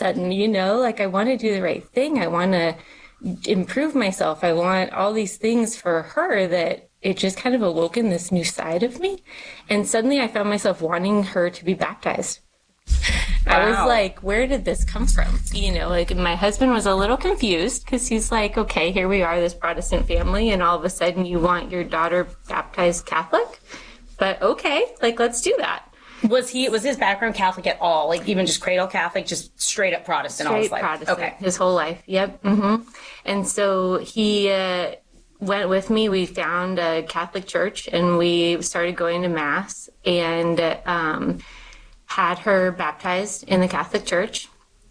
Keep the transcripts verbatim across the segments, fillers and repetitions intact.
sudden, you know, like I want to do the right thing. I want to improve myself. I want all these things for her that it just kind of awoken this new side of me. And suddenly I found myself wanting her to be baptized. Wow. I was like, where did this come from? You know, like my husband was a little confused because he's like, okay, here we are, this Protestant family, and all of a sudden you want your daughter baptized Catholic? But okay, like, let's do that. Was he, was his background Catholic at all? Like even just cradle Catholic, just straight up Protestant straight all his life? Protestant, okay. His whole life. Yep. Mm-hmm. And so he uh, went with me. We found a Catholic church and we started going to Mass and um, had her baptized in the Catholic church.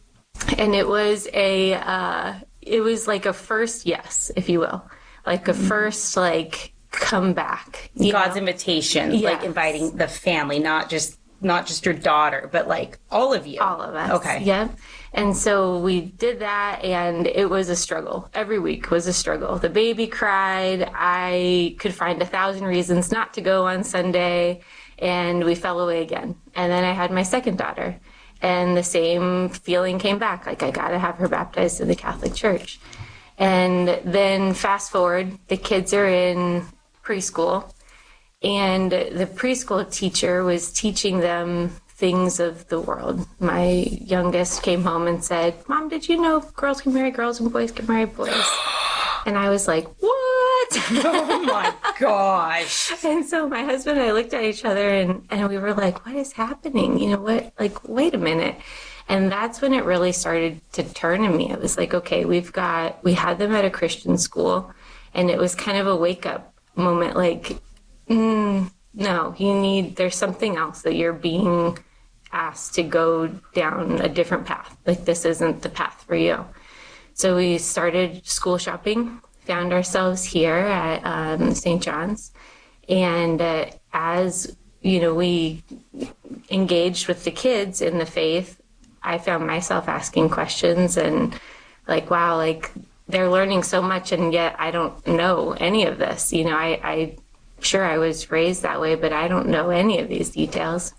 And it was a, uh, it was like a first yes, if you will. Like a first, like, come back. God's know? invitation, yes. like inviting the family, not just not just your daughter, but like all of you. All of us. Okay. Yeah. And so we did that, and it was a struggle. Every week was a struggle. The baby cried. I could find a thousand reasons not to go on Sunday, and we fell away again. And then I had my second daughter, and the same feeling came back. Like, I got to have her baptized in the Catholic Church. And then fast forward, the kids are in preschool, and the preschool teacher was teaching them things of the world. My youngest came home and said, Mom, did you know girls can marry girls and boys can marry boys? And I was like, what? Oh my gosh. And so my husband and I looked at each other and, and we were like, what is happening? You know what? Like, wait a minute. And that's when it really started to turn in me. It was like, okay, we've got, we had them at a Christian school, and it was kind of a wake up moment. Like, mm, no, you need, there's something else that you're being asked to go down a different path. Like, this isn't the path for you. So we started school shopping, found ourselves here at um, Saint John's. And uh, as, you know, we engaged with the kids in the faith, I found myself asking questions and like, wow, like they're learning so much and yet I don't know any of this. You know, I, I sure I was raised that way, but I don't know any of these details.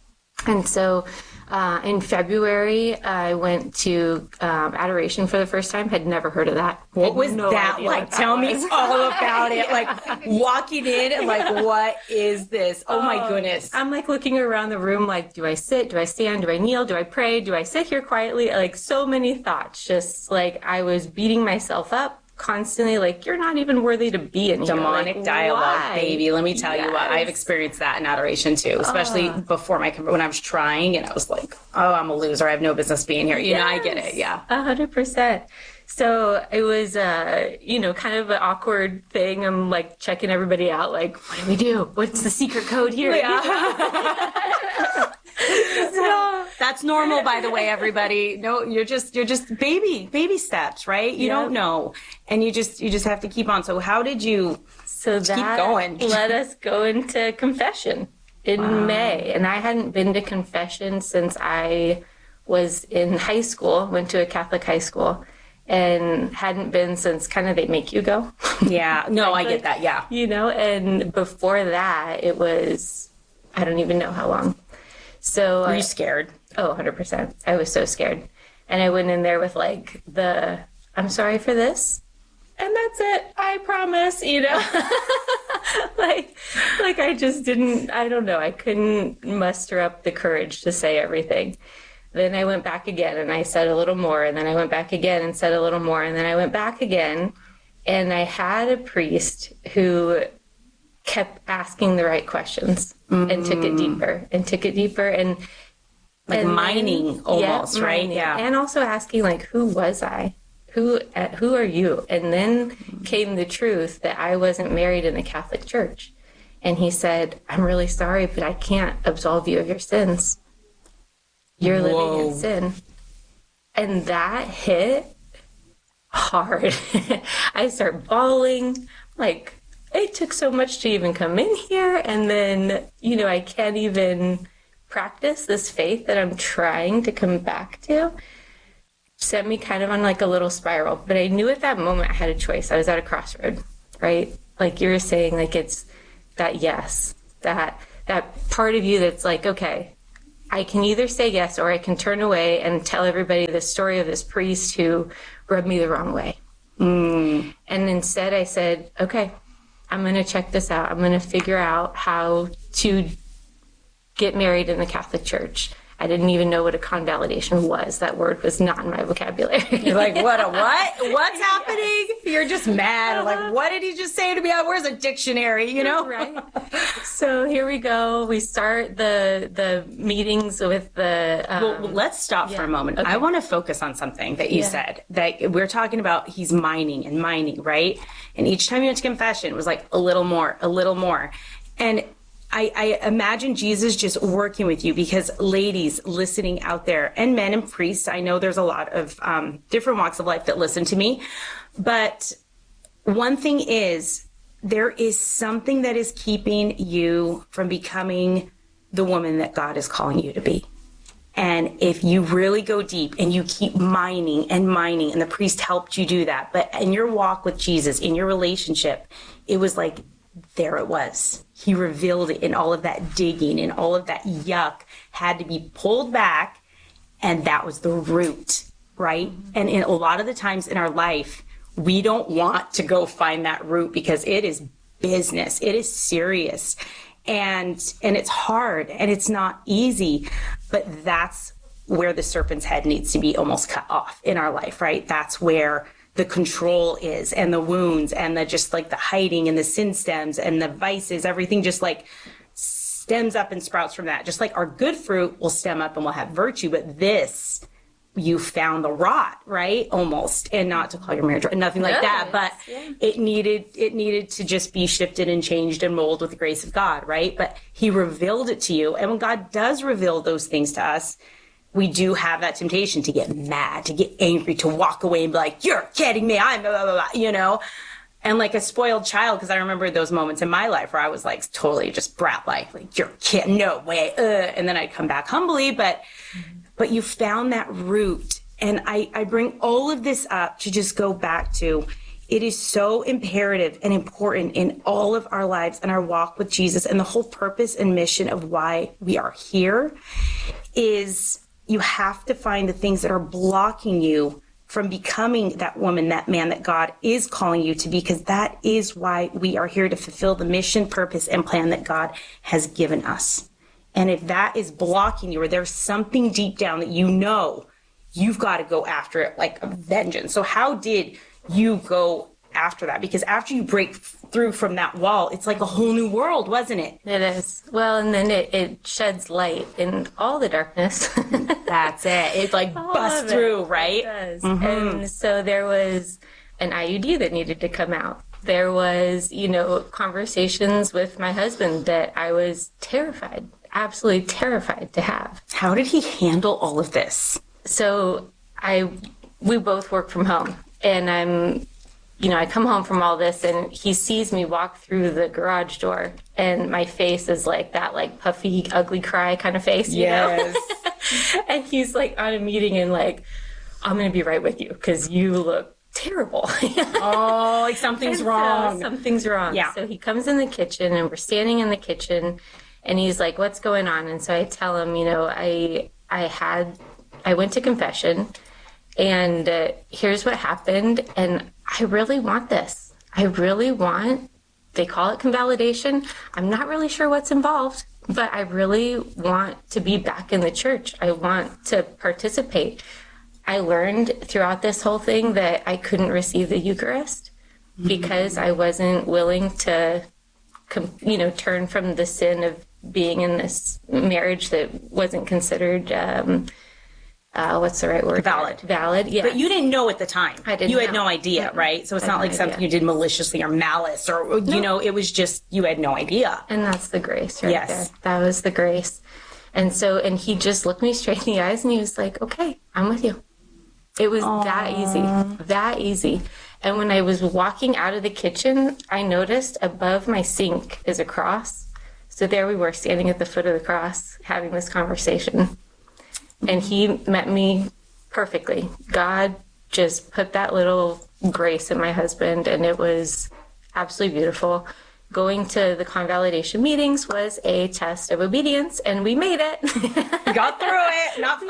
And so uh, in February, I went to um, adoration for the first time. Had never heard of that. What was no that like? Tell me all about it. Yeah. Like walking in and like, what is this? Oh, oh my goodness. I'm like looking around the room like, do I sit? Do I stand? Do I kneel? Do I pray? Do I sit here quietly? Like so many thoughts. Just like I was beating myself up constantly, like, you're not even worthy to be in here. Demonic like, dialogue, why? Baby. Let me tell yes. you what, I've experienced that in adoration too, especially uh, before my, when I was trying and I was like, oh, I'm a loser. I have no business being here. You yes, know, I get it. Yeah. A hundred percent. So it was, uh, you know, kind of an awkward thing. I'm like checking everybody out. Like, what do we do? What's the secret code here? Yeah. So, that's normal, by the way, everybody. No, you're just, you're just baby, baby steps, right? You yep. don't know. And you just, you just have to keep on. So how did you so that keep going? Let us go into confession in wow. May. And I hadn't been to confession since I was in high school, went to a Catholic high school, and hadn't been since kind of they make you go. Yeah. No, I get that. Yeah. You know, and before that, it was, I don't even know how long. So were you scared? Oh, one hundred percent. I was so scared. And I went in there with like the, I'm sorry for this. And that's it. I promise, you know, like, like I just didn't, I don't know. I couldn't muster up the courage to say everything. Then I went back again and I said a little more. And then I went back again and said a little more. And then I went back again. And I had a priest who kept asking the right questions mm. and took it deeper and took it deeper and like and mining then, almost, yeah, right? Mining. Yeah. And also asking like, who was I? Who, uh, who are you? And then came the truth that I wasn't married in the Catholic Church. And he said, I'm really sorry, but I can't absolve you of your sins. You're Whoa. living in sin. And that hit hard. I start bawling, like, it took so much to even come in here. And then, you know, I can't even practice this faith that I'm trying to come back to. Sent me kind of on like a little spiral. But I knew at that moment I had a choice. I was at a crossroad, right? Like you were saying, like it's that yes, that that part of you that's like, okay, I can either say yes or I can turn away and tell everybody the story of this priest who rubbed me the wrong way. Mm. And instead I said, okay, I'm going to check this out. I'm going to figure out how to get married in the Catholic Church. I didn't even know what a convalidation was. That word was not in my vocabulary. You're like, what a what? What's happening? You're just mad. Like, what did he just say to me? Where's a dictionary, you know? Right. So here we go. We start the the meetings with the... Um, well, let's stop yeah. for a moment. Okay. I want to focus on something that you yeah. said. That we're talking about he's mining and mining, right? And each time you went to confession, it was like a little more, a little more. And I, I imagine Jesus just working with you because ladies listening out there and men and priests, I know there's a lot of um, different walks of life that listen to me. But one thing is there is something that is keeping you from becoming the woman that God is calling you to be. And if you really go deep and you keep mining and mining, and the priest helped you do that, but in your walk with Jesus, in your relationship, it was like, there it was. He revealed it, and all of that digging and all of that yuck had to be pulled back, and that was the root, right? And in a lot of the times in our life, we don't want to go find that root because it is business. It is serious. And and it's hard and it's not easy, but that's where the serpent's head needs to be almost cut off in our life, right? That's where the control is, and the wounds, and the just like the hiding and the sin stems and the vices, everything just like stems up and sprouts from that. Just like our good fruit will stem up and we'll have virtue, but this, you found the rot, right? Almost, and not to call your marriage, nothing like no, that, but yeah. it needed, it needed to just be shifted and changed and molded with the grace of God, right? But he revealed it to you. And when God does reveal those things to us, we do have that temptation to get mad, to get angry, to walk away and be like, you're kidding me. I'm blah, blah, blah, blah, you know, and like a spoiled child. Cause I remember those moments in my life where I was like totally just brat-like, like you're kidding, no way. Uh, and then I'd come back humbly, but, but you found that root. And I, I bring all of this up to just go back to, it is so imperative and important in all of our lives and our walk with Jesus. And the whole purpose and mission of why we are here is you have to find the things that are blocking you from becoming that woman, that man that God is calling you to be, because that is why we are here, to fulfill the mission, purpose, and plan that God has given us. And if that is blocking you, or there's something deep down that you know, you've got to go after it like a vengeance. So how did you go after that? Because after you break through from that wall, it's like a whole new world, wasn't it? It is. Well, and then it, it sheds light in all the darkness. That's it. It like all busts through, right? It does. Mm-hmm. And so there was an I U D that needed to come out. There was, you know, conversations with my husband that I was terrified, absolutely terrified to have. How did he handle all of this? So I, we both work from home, and I'm, you know, I come home from all this and he sees me walk through the garage door, and my face is like that, like puffy, ugly cry kind of face, you yes. know? And he's like on a meeting and like, I'm going to be right with you because you look terrible. Oh, like something's wrong. So, something's wrong. Yeah. So he comes in the kitchen, and we're standing in the kitchen, and he's like, what's going on? And so I tell him, you know, I, I had, I went to confession, and uh, here's what happened. And I really want this. I really want, they call it convalidation. I'm not really sure what's involved, but I really want to be back in the church. I want to participate. I learned throughout this whole thing that I couldn't receive the Eucharist because I wasn't willing to, you know, turn from the sin of being in this marriage that wasn't considered, um, Uh, what's the right word? Valid. Valid, yeah. But you didn't know at the time. I didn't You had know. no idea, Mm-hmm. right? So it's I not had like no something idea. you did maliciously or malice or, you No. know, it was just, you had no idea. And that's the grace right Yes. there. That was the grace. And so, and he just looked me straight in the eyes and he was like, okay, I'm with you. It was Aww. that easy, that easy. And when I was walking out of the kitchen, I noticed above my sink is a cross. So there we were standing at the foot of the cross having this conversation. And he met me perfectly. God just put that little grace in my husband, and it was absolutely beautiful. going to the convalidation meetings was a test of obedience, and we made it. Got through it. Not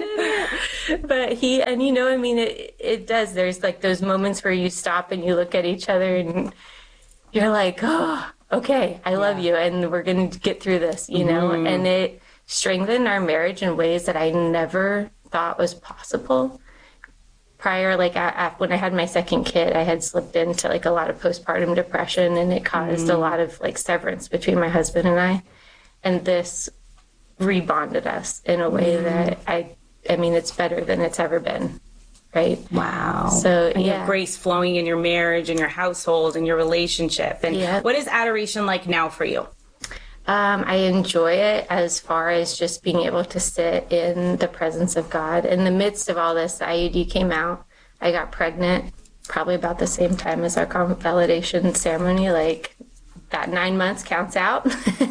fun. But he, and you know, I mean, it, it does. There's like those moments where you stop and you look at each other and you're like, oh, okay, I love Yeah. you, and we're going to get through this, you know? Mm-hmm. And it strengthened our marriage in ways that I never thought was possible. Prior, like I, I, when I had my second kid, I had slipped into like a lot of postpartum depression, and it caused Mm. a lot of like severance between my husband and I. And this rebonded us in a way Mm. that I, I mean, it's better than it's ever been, right? Wow. So, and you yeah. have grace flowing in your marriage and your household and your relationship. And Yeah. what is adoration like now for you? Um, I enjoy it as far as just being able to sit in the presence of God. In the midst of all this, the I U D came out. I got pregnant probably about the same time as our convalidation ceremony. Like, that nine months counts out.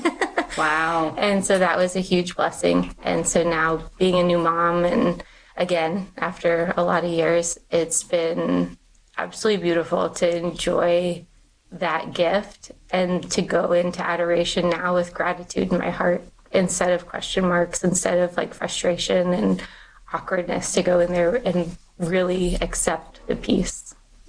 Wow. And so that was a huge blessing. And so now being a new mom, and again, after a lot of years, it's been absolutely beautiful to enjoy that gift and to go into adoration now with gratitude in my heart instead of question marks, instead of like frustration and awkwardness, to go in there and really accept the peace.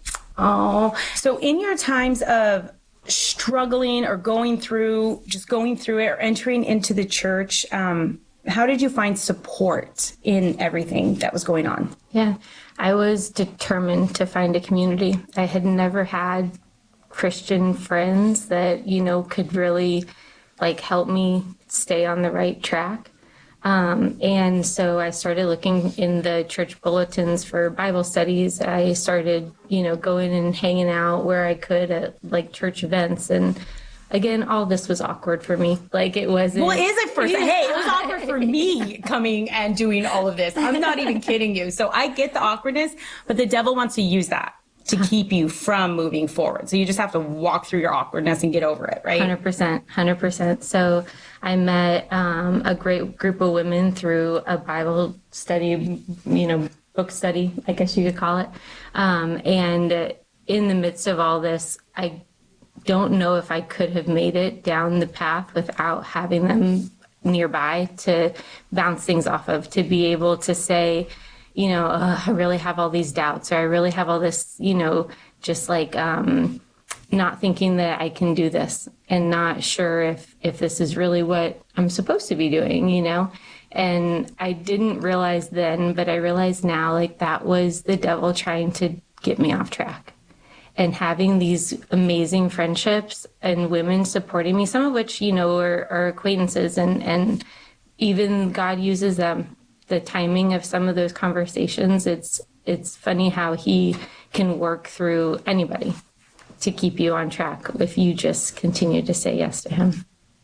Oh, so in your times of struggling or going through, just going through it or entering into the church, um, how did you find support in everything that was going on? Yeah, I was determined to find a community. I had never had Christian friends that, you know, could really like help me stay on the right track. Um, and so I started looking in the church bulletins for Bible studies. I started, you know, going and hanging out where I could at like church events. And again, all this was awkward for me. Like, it wasn't. Well, is it first? Hey, it was awkward for me coming and doing all of this. I'm not even kidding you. So I get the awkwardness, but the devil wants to use that to keep you from moving forward. So you just have to walk through your awkwardness and get over it, right? one hundred percent, one hundred percent. So I met um, a great group of women through a Bible study, you know, book study, I guess you could call it. Um, and in the midst of all this, I don't know if I could have made it down the path without having them nearby to bounce things off of, to be able to say, you know, uh, I really have all these doubts, or I really have all this, you know, just like um, not thinking that I can do this, and not sure if, if this is really what I'm supposed to be doing, you know? And I didn't realize then, but I realize now, like, that was the devil trying to get me off track. And having these amazing friendships and women supporting me, some of which, you know, are, are acquaintances, and, and even God uses them. The timing of some of those conversations, it's it's funny how he can work through anybody to keep you on track if you just continue to say yes to him.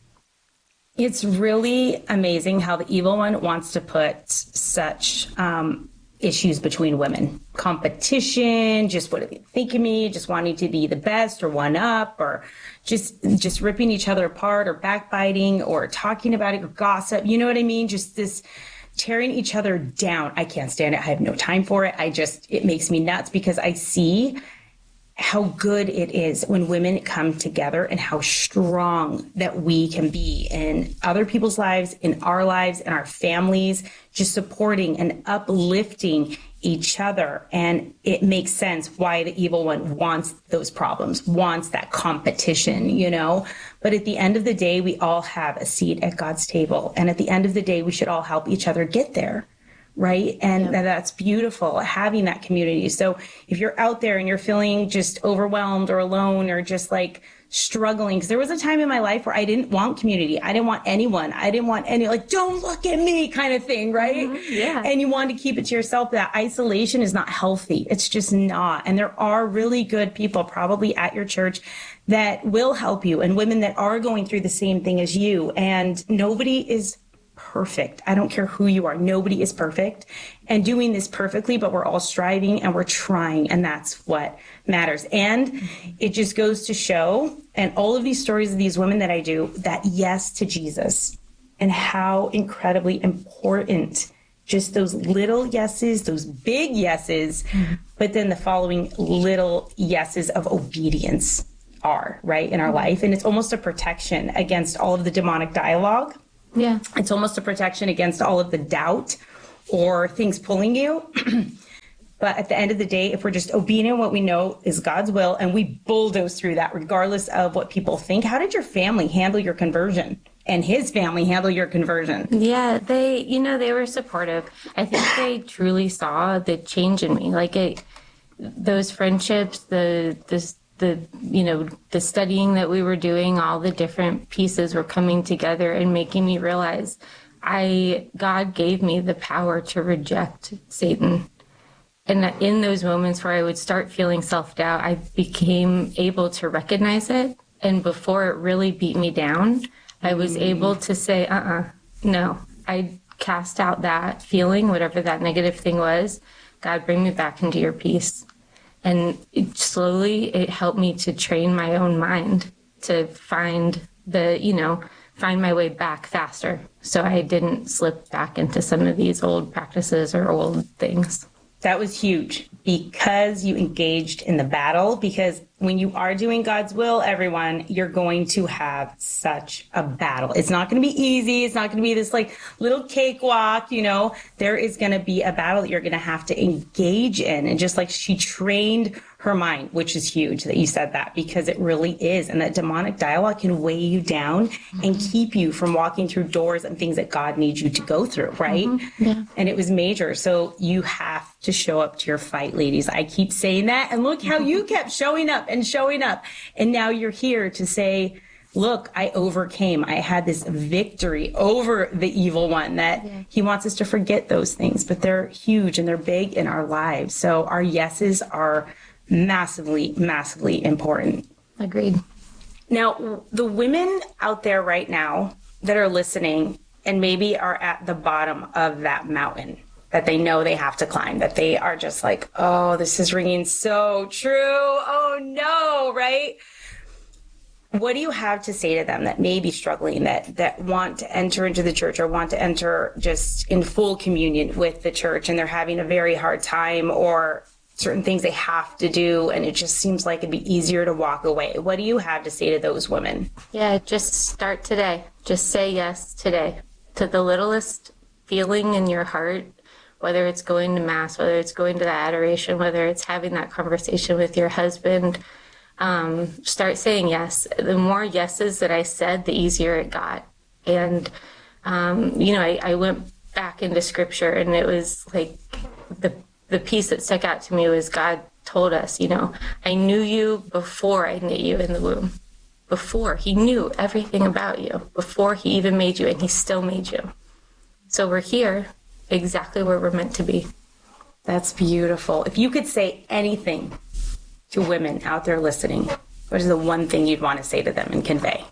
It's really amazing how the evil one wants to put such um, issues between women. Competition, just what do they think of me, just wanting to be the best or one up, or just just ripping each other apart, or backbiting, or talking about it, or gossip. You know what I mean? Just this tearing each other down. I can't stand it. I have no time for it. I just, it makes me nuts, because I see how good it is when women come together, and how strong that we can be in other people's lives, in our lives, in our families, just supporting and uplifting each other. And it makes sense why the evil one wants those problems, wants that competition, you know. But at the end of the day, we all have a seat at God's table. And at the end of the day, we should all help each other get there. Right. And Yeah. that's beautiful, having that community. So if you're out there and you're feeling just overwhelmed or alone, or just like struggling, because there was a time in my life where I didn't want community. I didn't want anyone. I didn't want any, like, don't look at me kind of thing. Right. Mm-hmm. Yeah. And you want to keep it to yourself. That isolation is not healthy. It's just not. And there are really good people probably at your church that will help you, and women that are going through the same thing as you. And nobody is perfect. I don't care who you are. Nobody is perfect and doing this perfectly, but we're all striving and we're trying. And that's what matters. And it just goes to show, and all of these stories of these women that I do, that yes to Jesus, and how incredibly important just those little yeses, those big yeses, mm-hmm. but then the following little yeses of obedience are, right, in our life. And it's almost a protection against all of the demonic dialogue. Yeah. It's almost a protection against all of the doubt or things pulling you. But at the end of the day, if we're just obedient, what we know is God's will, and we bulldoze through that regardless of what people think. How did your family handle your conversion? And his family handle your conversion? Yeah, they, you know, they were supportive. I think they truly saw the change in me. Like it, those friendships, the, the, the, you know, the studying that we were doing, all the different pieces were coming together and making me realize I, God gave me the power to reject Satan. And in those moments where I would start feeling self-doubt, I became able to recognize it. And before it really beat me down, I was able to say, uh-uh, no. I cast out that feeling, whatever that negative thing was. God, bring me back into your peace. And it, slowly, it helped me to train my own mind to find the, you know, find my way back faster. So I didn't slip back into some of these old practices or old things. That was huge because you engaged in the battle. Because when you are doing God's will, everyone, you're going to have such a battle. It's not going to be easy. It's not going to be this like little cakewalk, you know. There is going to be a battle that you're going to have to engage in. And just like she trained her mind, which is huge that you said that, because it really is. And that demonic dialogue can weigh you down mm-hmm. and keep you from walking through doors and things that God needs you to go through, right? Mm-hmm. Yeah. And it was major. So you have to show up to your fight, ladies. I keep saying that. And look how you kept showing up and showing up. And now you're here to say, look, I overcame. I had this victory over the evil one, that yeah. he wants us to forget those things, but they're huge and they're big in our lives. So our yeses are massively, massively important. Agreed. Now, the women out there right now that are listening and maybe are at the bottom of that mountain that they know they have to climb, that they are just like, oh, this is ringing so true. Oh no, right? What do you have to say to them that may be struggling, that, that want to enter into the church or want to enter just in full communion with the church, and they're having a very hard time, or certain things they have to do, and it just seems like it'd be easier to walk away? What do you have to say to those women? Yeah, just start today. Just say yes today to the littlest feeling in your heart, whether it's going to mass, whether it's going to that adoration, whether it's having that conversation with your husband. Um, start saying yes. The more yeses that I said, the easier it got. And, um, you know, I, I went back into scripture, and it was like the the piece that stuck out to me was God told us, you know, I knew you before I knit you in the womb. Before. He knew everything about you before he even made you, and he still made you. So we're here exactly where we're meant to be. That's beautiful. If you could say anything to women out there listening, what is the one thing you'd want to say to them and convey?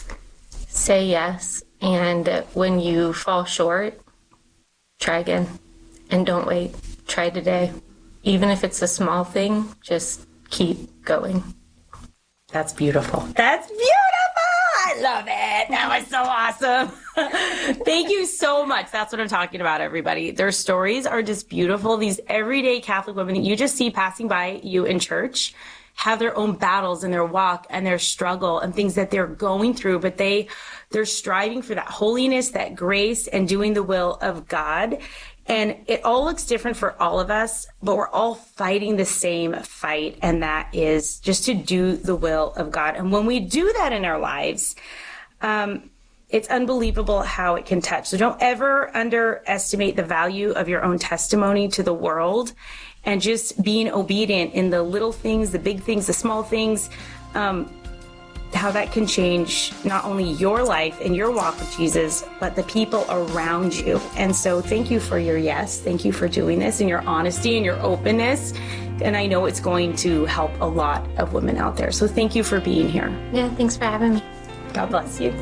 Say yes. And when you fall short, try again. And don't wait. Try today. Even if it's a small thing, just keep going. That's beautiful. That's beautiful. I love it. That was so awesome. Thank you so much. That's what I'm talking about, everybody. Their stories are just beautiful. These everyday Catholic women that you just see passing by you in church have their own battles in their walk and their struggle and things that they're going through, but they, they're striving for that holiness, that grace, and doing the will of God. And it all looks different for all of us, but we're all fighting the same fight, and that is just to do the will of God. And when we do that in our lives, um, it's unbelievable how it can touch. So don't ever underestimate the value of your own testimony to the world, and just being obedient in the little things, the big things, the small things, um, how that can change not only your life and your walk with Jesus, but the people around you. And so thank you for your yes. Thank you for doing this, and your honesty and your openness. And I know it's going to help a lot of women out there. So thank you for being here. Yeah, thanks for having me. God bless you.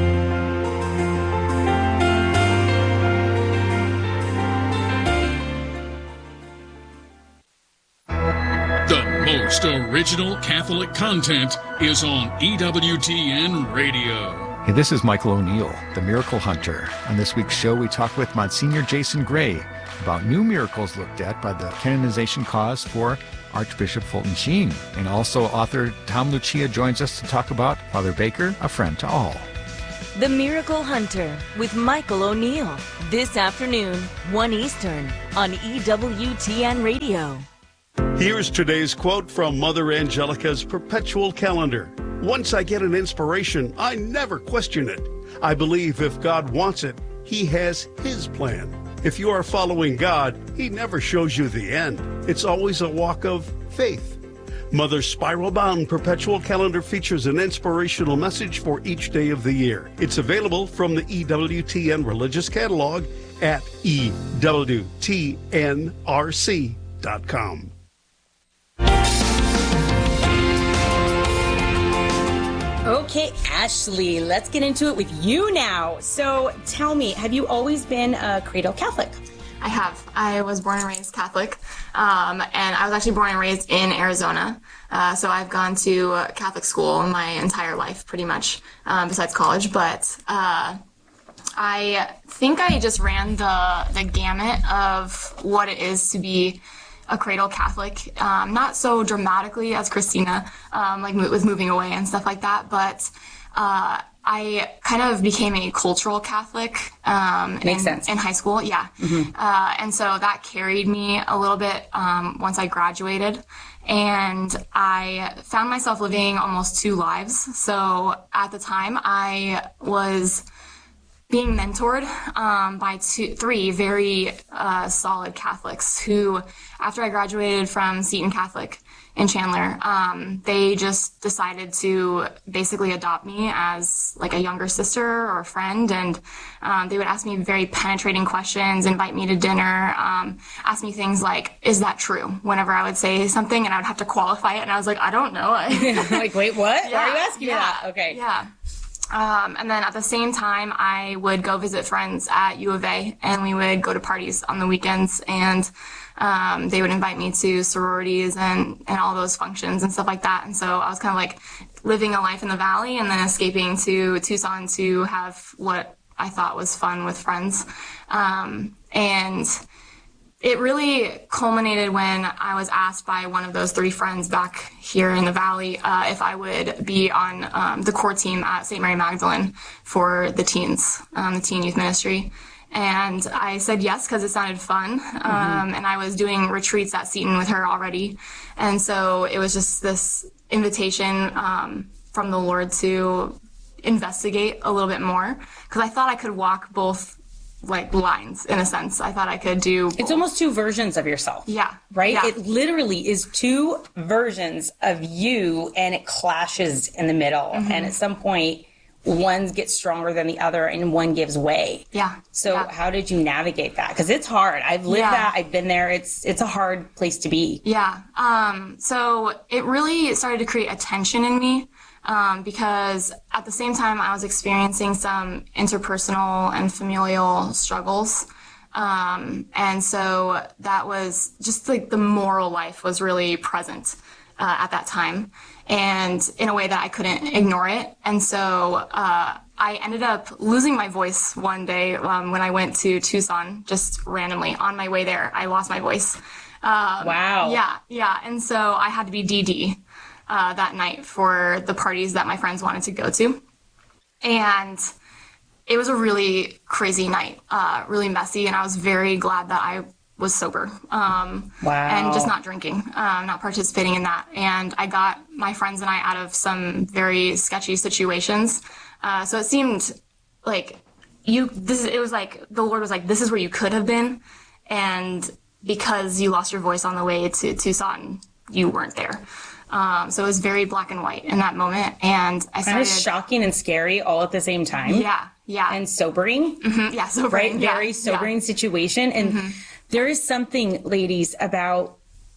The most original Catholic content is on E W T N Radio. Hey, this is Michael O'Neill, the Miracle Hunter. On this week's show, we talk with Monsignor Jason Gray about new miracles looked at by the canonization cause for Archbishop Fulton Sheen. And also author Tom Lucia joins us to talk about Father Baker, a friend to all. The Miracle Hunter with Michael O'Neill. This afternoon, one Eastern on E W T N Radio. Here's today's quote from Mother Angelica's Perpetual Calendar. Once I get an inspiration, I never question it. I believe if God wants it, He has His plan. If you are following God, He never shows you the end. It's always a walk of faith. Mother's spiral-bound perpetual calendar features an inspirational message for each day of the year. It's available from the E W T N Religious Catalog at E W T N R C dot com. Okay, Ashley, let's get into it with you now. So tell me, have you always been a cradle Catholic? I have. I was born and raised Catholic, um, and I was actually born and raised in Arizona. Uh, so I've gone to Catholic school my entire life, pretty much, um, besides college. But uh, I think I just ran the the gamut of what it is to be a cradle Catholic, um, not so dramatically as Christina, um, like with moving away and stuff like that, but uh, I kind of became a cultural Catholic um, Makes in, sense. in high school, yeah. Mm-hmm. Uh, and so that carried me a little bit um, once I graduated. And I found myself living almost two lives. So at the time, I was being mentored um, by two, three very uh, solid Catholics who, after I graduated from Seton Catholic in Chandler, um, they just decided to basically adopt me as like a younger sister or a friend. And um, they would ask me very penetrating questions, invite me to dinner, um, ask me things like, is that true? Whenever I would say something and I would have to qualify it. And I was like, I don't know. Like, wait, what? Yeah, Why are you asking yeah, me that? Okay. Yeah. Um, and then at the same time, I would go visit friends at U of A, and we would go to parties on the weekends, and um, they would invite me to sororities and, and all those functions and stuff like that. And so I was kind of like living a life in the Valley and then escaping to Tucson to have what I thought was fun with friends. Um, and it really culminated when I was asked by one of those three friends back here in the Valley uh, if I would be on um, the core team at Saint Mary Magdalene for the teens, um, the teen youth ministry. And I said yes because it sounded fun. Um, mm-hmm. And I was doing retreats at Seton with her already. And so it was just this invitation um, from the Lord to investigate a little bit more because I thought I could walk both like lines in a sense. I thought I could do both. It's almost two versions of yourself. Yeah. Right? Yeah. It literally is two versions of you and it clashes in the middle. Mm-hmm. And at some point, one gets stronger than the other and one gives way. Yeah. So yeah. how did you navigate that? Because it's hard. I've lived yeah. that. I've been there. It's it's a hard place to be. Yeah. Um, so it really started to create a tension in me. Um, because at the same time I was experiencing some interpersonal and familial struggles. Um, and so that was just like the moral life was really present, uh, at that time and in a way that I couldn't ignore it. And so, uh, I ended up losing my voice one day, um, when I went to Tucson, just randomly on my way there. I lost my voice. Um, wow. Yeah. Yeah. And so I had to be D D. Uh, that night for the parties that my friends wanted to go to. And it was a really crazy night, uh, really messy. And I was very glad that I was sober. Um, wow. And just not drinking, um, not participating in that. And I got my friends and I out of some very sketchy situations. Uh, so it seemed like you, this, it was like, the Lord was like, this is where you could have been. And because you lost your voice on the way to Tucson, you weren't there. Um, so it was very black and white in that moment. And I started... Kind of shocking and scary all at the same time. Yeah, yeah. And sobering. Mm-hmm, yeah, sobering. Right? Yeah, Very sobering yeah. situation. And mm-hmm. there is something, ladies, about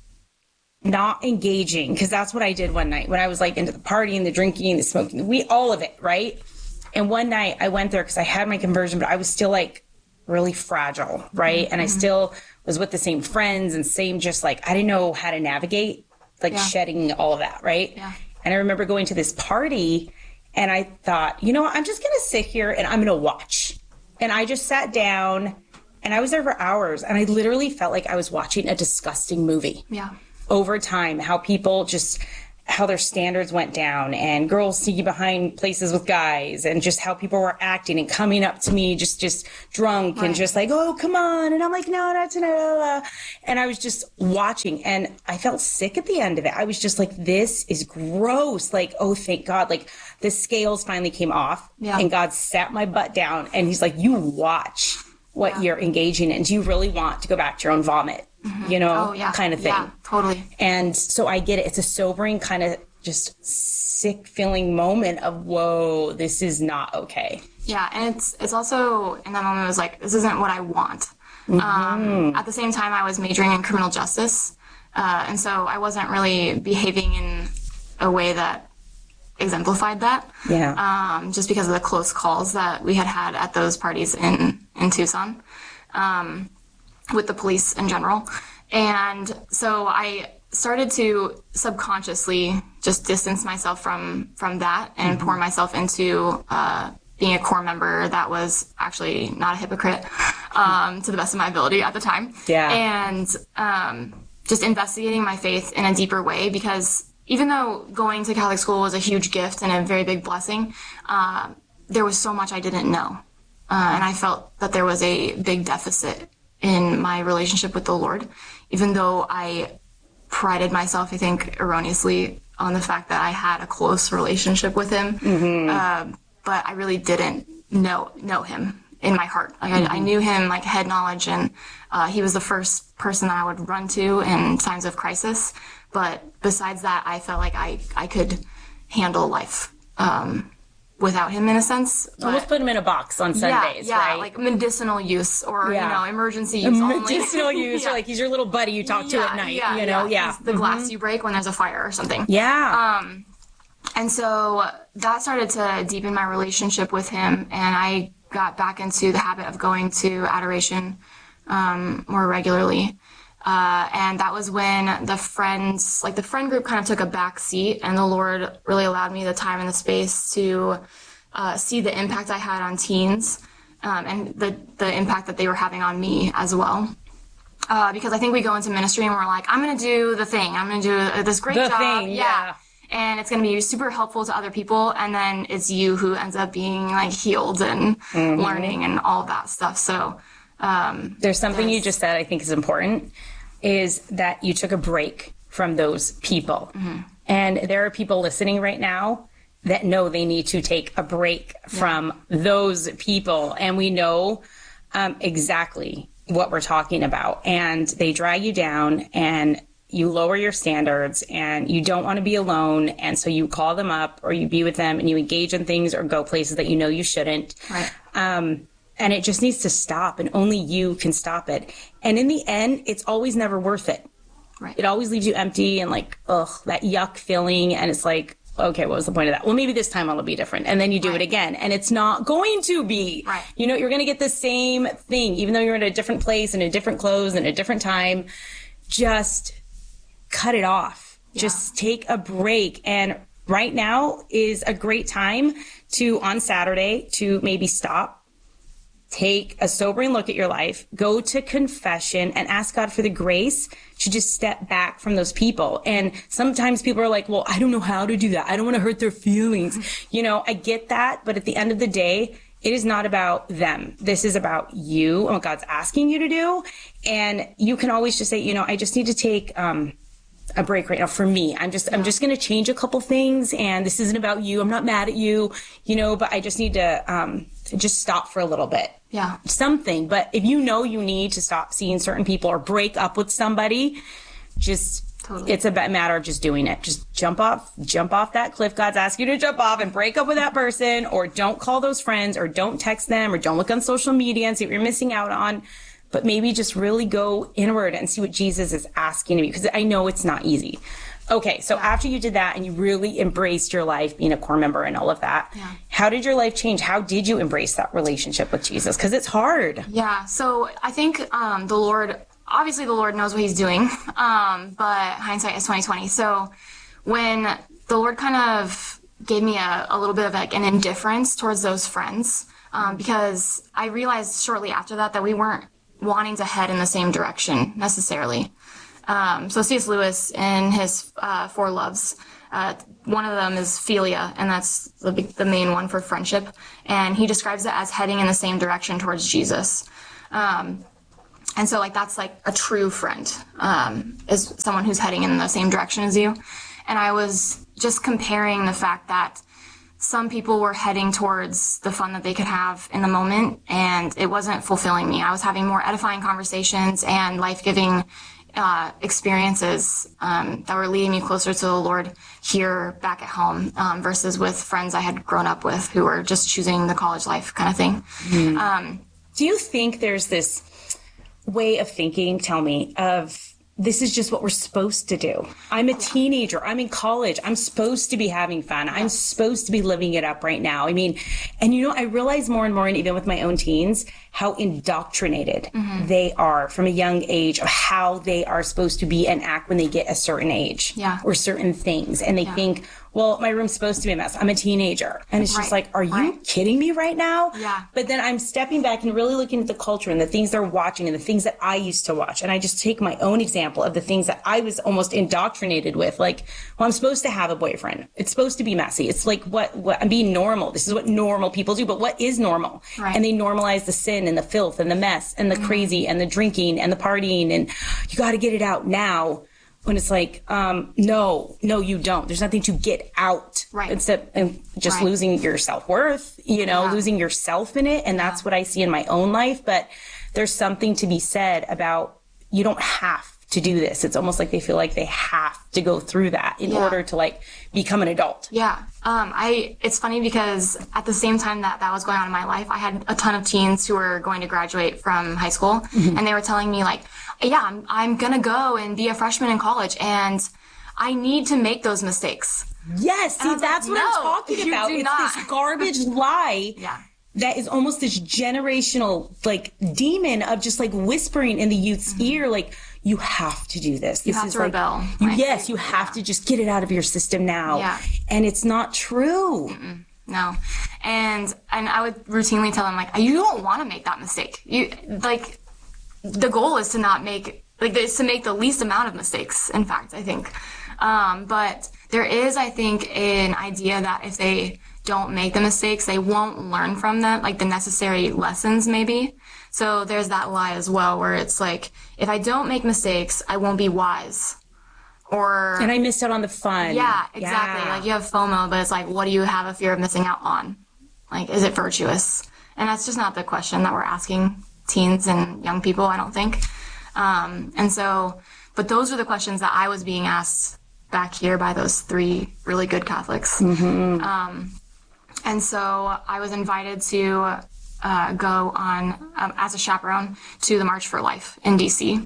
not engaging, because that's what I did one night when I was like into the partying, the drinking, the smoking, we all of it, right? And one night I went there because I had my conversion, but I was still like really fragile, right? Mm-hmm. And I still was with the same friends and same just like, I didn't know how to navigate like yeah. shedding all of that, right? Yeah. And I remember going to this party and I thought, you know what, I'm just going to sit here and I'm going to watch. And I just sat down And I was there for hours, and I literally felt like I was watching a disgusting movie. Yeah. Over time, how people just, how their standards went down, and girls sneaking behind places with guys, and just how people were acting and coming up to me just, just drunk right. and just like, oh, come on. And I'm like, no, not tonight. And I was just watching, and I felt sick at the end of it. I was just like, this is gross. Like, oh, thank God. Like, the scales finally came off, yeah. and God sat my butt down, and he's like, you watch what yeah. you're engaging in. Do you really want to go back to your own vomit? Mm-hmm. You know, oh, yeah. kind of thing. Yeah, totally. And so I get it. It's a sobering kind of just sick feeling moment of, whoa, this is not okay. Yeah. And it's, it's also in that moment, it was like, this isn't what I want. Mm-hmm. Um, at the same time, I was majoring in criminal justice. Uh, and so I wasn't really behaving in a way that exemplified that. Yeah. Um, just because of the close calls that we had had at those parties in, in Tucson. Um, with the police in general. And so I started to subconsciously just distance myself from, from that and mm-hmm. pour myself into uh, being a core member that was actually not a hypocrite um, to the best of my ability at the time. Yeah. And um, just investigating my faith in a deeper way, because even though going to Catholic school was a huge gift and a very big blessing, uh, there was so much I didn't know. Uh, and I felt that there was a big deficit in my relationship with the Lord, even though I prided myself, I think, erroneously on the fact that I had a close relationship with him. Mm-hmm. Uh, but I really didn't know know him in my heart. Like mm-hmm. I, I knew him like head knowledge, and uh, he was the first person that I would run to in times of crisis. But besides that, I felt like I, I could handle life um, without him, in a sense. But almost put him in a box on Sundays, yeah, yeah, right? like medicinal use, or yeah. you know, emergency use only. Medicinal use, yeah. or like he's your little buddy you talk to yeah, at night, yeah, you know? Yeah, yeah. the mm-hmm. glass you break when there's a fire or something. Yeah. Um, and so that started to deepen my relationship with him, and I got back into the habit of going to adoration um, more regularly. Uh, and that was when the friends, like the friend group kind of took a back seat, and the Lord really allowed me the time and the space to uh, see the impact I had on teens um, and the, the impact that they were having on me as well. Uh, because I think we go into ministry and we're like, I'm going to do the thing. I'm going to do this great the job. Thing, yeah. yeah. And it's going to be super helpful to other people. And then it's you who ends up being like healed and mm-hmm. learning and all of that stuff. So um, there's something you just said I think is important, is that you took a break from those people. Mm-hmm. And there are people listening right now that know they need to take a break yeah. from those people. And we know um, exactly what we're talking about. And they drag you down, and you lower your standards, and you don't want to be alone. And so you call them up, or you be with them, and you engage in things or go places that you know you shouldn't. Right. Um, and it just needs to stop, and only you can stop it. And in the end, it's always never worth it. Right. It always leaves you empty and like, ugh, that yuck feeling. And it's like, okay, what was the point of that? Well, maybe this time it'll be different. And then you do right. it again, and it's not going to be. Right. You know, you're going to get the same thing, even though you're in a different place and in different clothes and a different time. Just cut it off. Yeah. Just take a break. And right now is a great time to, on Saturday, to maybe stop, take a sobering look at your life, go to confession, and ask God for the grace to just step back from those people. And sometimes people are like, well, I don't know how to do that. I don't want to hurt their feelings. You know, I get that. But at the end of the day, it is not about them. This is about you and what God's asking you to do. And you can always just say, you know, I just need to take um, a break right now for me. I'm just, yeah. I'm just going to change a couple things. And this isn't about you. I'm not mad at you, you know, but I just need to, um, to just stop for a little bit. Yeah. Something. But if you know you need to stop seeing certain people or break up with somebody, just, totally. It's a matter of just doing it. Just jump off, jump off that cliff God's asking you to jump off, and break up with that person, or don't call those friends, or don't text them, or don't look on social media and see what you're missing out on. But maybe just really go inward and see what Jesus is asking of you, because I know it's not easy. Okay, so yeah. after you did that and you really embraced your life, being a core member and all of that, yeah. how did your life change? How did you embrace that relationship with Jesus? Because it's hard. Yeah, so I think um, the Lord, obviously the Lord knows what he's doing, um, but hindsight is twenty twenty. So when the Lord kind of gave me a, a little bit of like an indifference towards those friends, um, because I realized shortly after that that we weren't wanting to head in the same direction necessarily. Um, so C S. Lewis in his uh, Four Loves, uh, one of them is philia, and that's the, the main one for friendship. And he describes it as heading in the same direction towards Jesus. Um, and so like that's like a true friend, um, is someone who's heading in the same direction as you. And I was just comparing the fact that some people were heading towards the fun that they could have in the moment, and it wasn't fulfilling me. I was having more edifying conversations and life-giving uh, experiences um, that were leading me closer to the Lord here back at home, um, versus with friends I had grown up with who were just choosing the college life kind of thing. Mm-hmm. Um, Do you think there's this way of thinking, tell me, of this is just what we're supposed to do? I'm a teenager. I'm in college. I'm supposed to be having fun. I'm supposed to be living it up right now. I mean, and you know, I realize more and more, and even with my own teens, how indoctrinated mm-hmm. they are from a young age of how they are supposed to be and act when they get a certain age yeah. or certain things. And they yeah. think, well, my room's supposed to be a mess. I'm a teenager. And it's right. just like, are you right. kidding me right now? Yeah. But then I'm stepping back and really looking at the culture and the things they're watching and the things that I used to watch. And I just take my own example of the things that I was almost indoctrinated with. Like, well, I'm supposed to have a boyfriend. It's supposed to be messy. It's like, what, what I'm being normal. This is what normal people do. But what is normal? Right. And they normalize the sin and the filth and the mess and the mm-hmm. crazy and the drinking and the partying. And you got to get it out now. When it's like, um, no, no, you don't. There's nothing to get out. Right. Instead of just right. losing your self-worth, you know, yeah. losing yourself in it. And that's yeah. what I see in my own life. But there's something to be said about you don't have to do this. It's almost like they feel like they have to go through that in yeah. order to like become an adult. Yeah. Um, I, it's funny because at the same time that that was going on in my life, I had a ton of teens who were going to graduate from high school mm-hmm. and they were telling me like, yeah, I'm, I'm going to go and be a freshman in college and I need to make those mistakes. Yes. See, that's like, what no, I'm talking about. It's not. this garbage lie. Yeah. That is almost this generational like demon of just like whispering in the youth's mm-hmm. ear, like, you have to do this. You this have is to like, rebel. You, right? Yes, you have yeah. to just get it out of your system now. Yeah. And it's not true. Mm-mm. No. And and I would routinely tell them, like, you don't want to make that mistake. You like, the goal is to not make, like, is to make the least amount of mistakes, in fact, I think. Um, but there is, I think, an idea that if they don't make the mistakes, they won't learn from them, like the necessary lessons, maybe. So there's that lie as well, where it's like, if I don't make mistakes, I won't be wise. Or and I missed out on the fun. Yeah, exactly. Yeah. Like you have FOMO, but it's like, what do you have a fear of missing out on? Like, is it virtuous? And that's just not the question that we're asking teens and young people, I don't think. Um, and so, but those are the questions that I was being asked back here by those three really good Catholics. Mm-hmm. Um, and so I was invited to uh, go on um, as a chaperone to the March for Life in D C uh,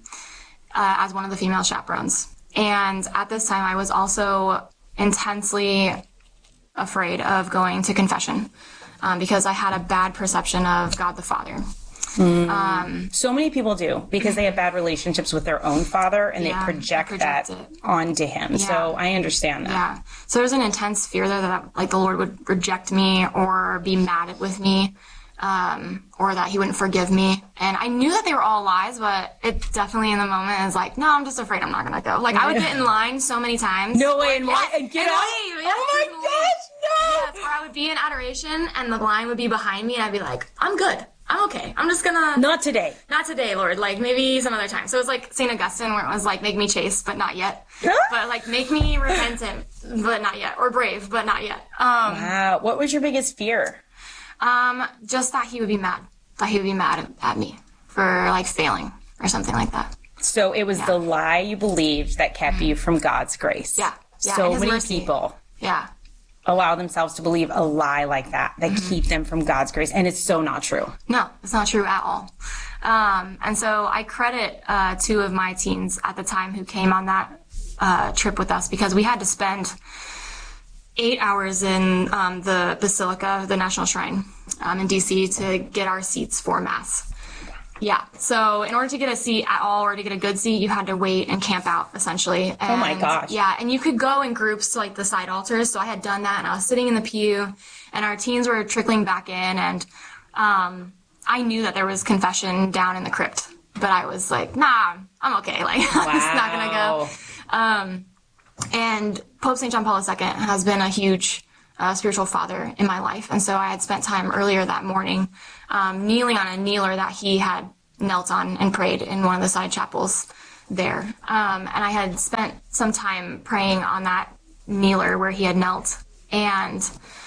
as one of the female chaperones. And at this time, I was also intensely afraid of going to confession um, because I had a bad perception of God the Father. Mm. Um, so many people do because they have bad relationships with their own father and yeah, they project, project that it. onto him. Yeah. So I understand that. Yeah. So there's an intense fear there that like the Lord would reject me or be mad with me. Um, or that he wouldn't forgive me. And I knew that they were all lies, but it definitely in the moment is like, no, I'm just afraid I'm not going to go. Like, I would get in line so many times. No way, like, and, yes, and get and out. Leave, yes, oh my gosh, no! Yes, or I would be in adoration, and the line would be behind me, and I'd be like, I'm good. I'm okay. I'm just gonna... Not today. Not today, Lord. Like, maybe some other time. So it was like Saint Augustine, where it was like, make me chaste, but not yet. But like, make me repentant, but not yet. Or brave, but not yet. Um, wow. What was your biggest fear? Um, just that he would be mad. That he would be mad at me for, like, failing or something like that. So it was yeah. the lie you believed that kept you from God's grace. Yeah. yeah so many mercy. people yeah. allow themselves to believe a lie like that, that mm-hmm. keep them from God's grace. And it's so not true. No, it's not true at all. Um, and so I credit uh, two of my teens at the time who came on that uh, trip with us because we had to spend eight hours in um, the Basilica, the National Shrine, um, in D C to get our seats for Mass. Yeah. So in order to get a seat at all or to get a good seat, you had to wait and camp out, essentially. And, oh, my gosh. Yeah. And you could go in groups to, like, the side altars. So I had done that, and I was sitting in the pew, and our teens were trickling back in, and um, I knew that there was confession down in the crypt. but I was like, nah, I'm okay. Like, wow. I'm just not going to go. Um, and Pope Saint John Paul the Second has been a huge uh, spiritual father in my life. And so I had spent time earlier that morning um, kneeling on a kneeler that he had knelt on and prayed in one of the side chapels there. Um, and I had spent some time praying on that kneeler where he had knelt. And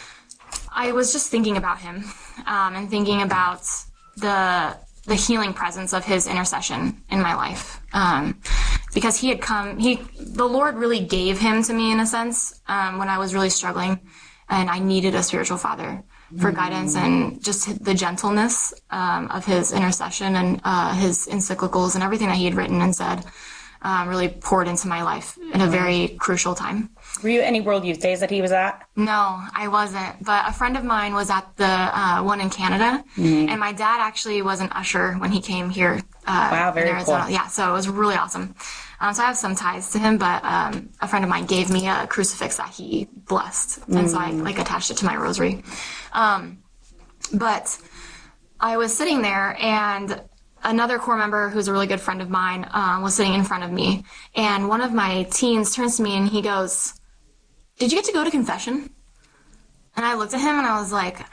I was just thinking about him um, and thinking about the the healing presence of his intercession in my life. Um, because he had come, he, the Lord really gave him to me in a sense, um, when I was really struggling and I needed a spiritual father for mm. guidance, and just the gentleness, um, of his intercession and, uh, his encyclicals and everything that he had written and said, um, really poured into my life in a very crucial time. Were you at any World Youth Days that he was at? No, I wasn't. But a friend of mine was at the uh, one in Canada, mm-hmm. and my dad actually was an usher when he came here. Uh, wow, very in Arizona. cool. Yeah, so it was really awesome. Um, so I have some ties to him, but um, a friend of mine gave me a crucifix that he blessed, mm-hmm. and so I like attached it to my rosary. Um, but I was sitting there, and another core member who's a really good friend of mine um, was sitting in front of me, and one of my teens turns to me and he goes, "Did you get to go to confession?" And I looked at him and I was like,